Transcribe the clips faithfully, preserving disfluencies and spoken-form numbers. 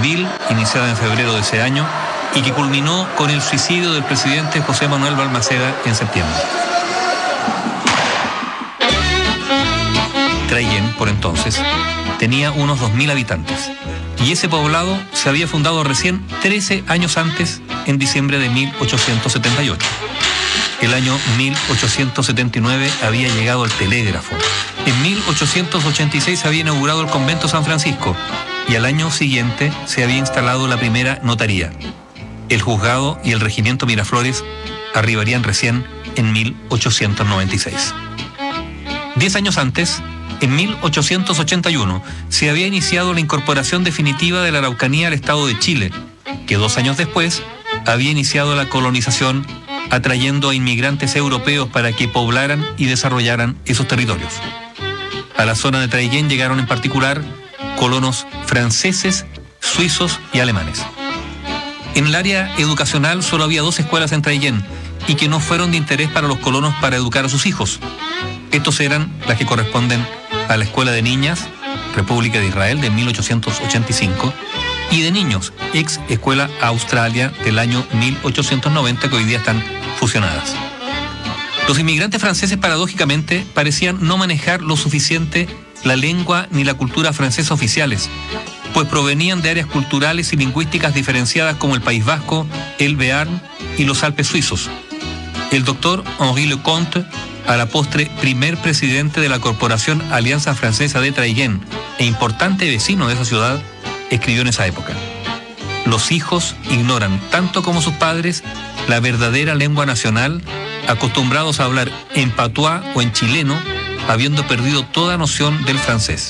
civil iniciada en febrero de ese año y que culminó con el suicidio del presidente José Manuel Balmaceda en septiembre. Traillén, por entonces, tenía unos dos mil habitantes y ese poblado se había fundado recién trece años antes, en diciembre de mil ochocientos setenta y ocho. El año mil ochocientos setenta y nueve había llegado el telégrafo. En mil ochocientos ochenta y seis se había inaugurado el convento San Francisco y al año siguiente se había instalado la primera notaría. El juzgado y el regimiento Miraflores arribarían recién en mil ochocientos noventa y seis. Diez años antes, en mil ochocientos ochenta y uno, se había iniciado la incorporación definitiva de la Araucanía al Estado de Chile, que dos años después había iniciado la colonización, atrayendo a inmigrantes europeos para que poblaran y desarrollaran esos territorios. A la zona de Traillén llegaron en particular colonos franceses, suizos y alemanes. En el área educacional solo había dos escuelas en Traillén y que no fueron de interés para los colonos para educar a sus hijos. Estos eran las que corresponden a la Escuela de Niñas, República de Israel, de mil ochocientos ochenta y cinco, y de niños, ex Escuela Australia del año mil ochocientos noventa, que hoy día están fusionadas. Los inmigrantes franceses, paradójicamente, parecían no manejar lo suficiente la lengua ni la cultura francesa oficiales, pues provenían de áreas culturales y lingüísticas diferenciadas como el País Vasco, el Béarn y los Alpes suizos. El doctor Henri Leconte, a la postre primer presidente de la Corporación Alianza Francesa de Traillén e importante vecino de esa ciudad, escribió en esa época: los hijos ignoran tanto como sus padres la verdadera lengua nacional, acostumbrados a hablar en patuá o en chileno, habiendo perdido toda noción del francés.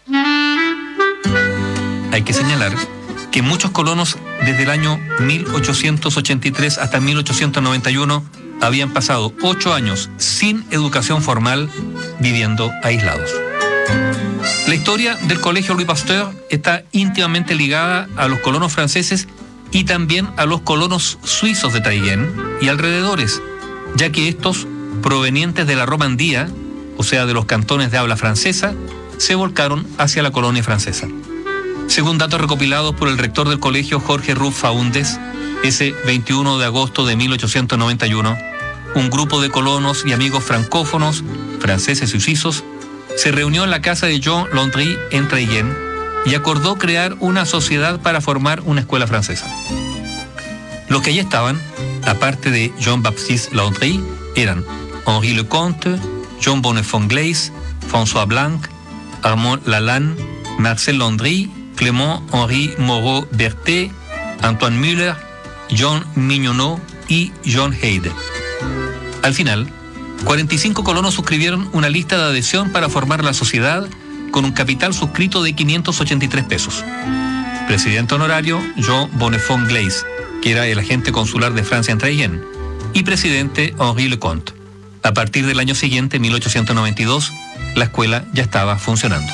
Hay que señalar que muchos colonos desde el año mil ochocientos ochenta y tres hasta mil ochocientos noventa y uno habían pasado ocho años sin educación formal, viviendo aislados. La historia del Colegio Louis Pasteur está íntimamente ligada a los colonos franceses y también a los colonos suizos de Traillén y alrededores, ya que estos, provenientes de la Romandía, o sea, de los cantones de habla francesa, se volcaron hacia la colonia francesa. Según datos recopilados por el rector del colegio, Jorge Ruff Faúndez, ese veintiuno de agosto de mil ochocientos noventa y uno, un grupo de colonos y amigos francófonos, franceses y suizos, se reunió en la casa de Jean Landry en Traillén y acordó crear una sociedad para formar una escuela francesa. Los que allí estaban, aparte de Jean-Baptiste Landry, eran Henri Leconte, John Bonnefond Glaise, François Blanc, Armand Lalanne, Marcel Landry, Clément Henri Moreau Berthet, Antoine Müller, John Mignonneau y John Hayde. Al final, cuarenta y cinco colonos suscribieron una lista de adhesión para formar la sociedad con un capital suscrito de quinientos ochenta y tres pesos. Presidente honorario, Jean Bonnefond Glaise, que era el agente consular de Francia en Traillén, y presidente Henri Leconte. A partir del año siguiente, mil ochocientos noventa y dos, la escuela ya estaba funcionando.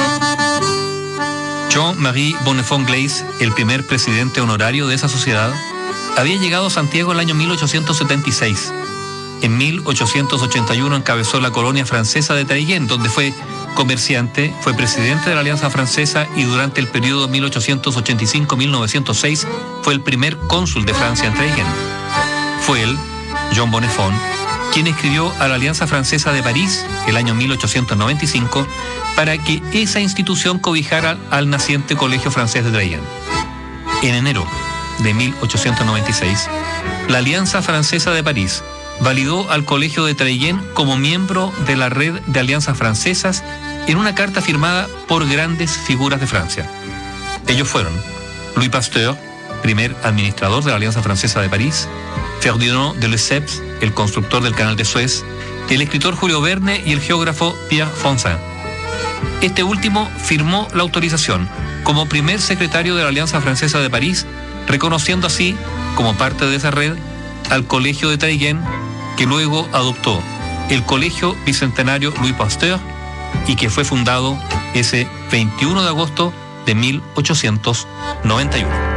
Jean-Marie Bonnefond Glaise, el primer presidente honorario de esa sociedad, había llegado a Santiago en el año mil ochocientos setenta y seis. En mil ochocientos ochenta y uno encabezó la colonia francesa de Traillén, donde fue comerciante, fue presidente de la Alianza Francesa y durante el periodo mil ochocientos ochenta y cinco a mil novecientos seis fue el primer cónsul de Francia en Traillén. Fue él, Jean Bonnefond, quien escribió a la Alianza Francesa de París, el año mil ochocientos noventa y cinco, para que esa institución cobijara al naciente Colegio Francés de Traillén. En enero de mil ochocientos noventa y seis, la Alianza Francesa de París validó al Colegio de Traillén como miembro de la red de alianzas francesas en una carta firmada por grandes figuras de Francia. Ellos fueron Louis Pasteur, primer administrador de la Alianza Francesa de París, Ferdinand de Lesseps, el constructor del Canal de Suez, el escritor Julio Verne y el geógrafo Pierre Fontaine. Este último firmó la autorización como primer secretario de la Alianza Francesa de París, reconociendo así, como parte de esa red, al Colegio de Traillén, que luego adoptó el Colegio Bicentenario Louis Pasteur y que fue fundado ese veintiuno de agosto de mil ochocientos noventa y uno.